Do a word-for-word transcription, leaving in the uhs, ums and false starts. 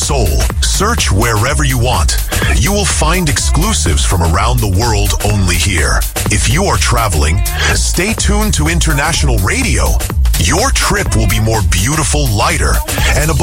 soul. Search wherever you want. You will find exclusives from around the world only here. If you are traveling, stay tuned to international radio. Your trip will be more beautiful, lighter, and above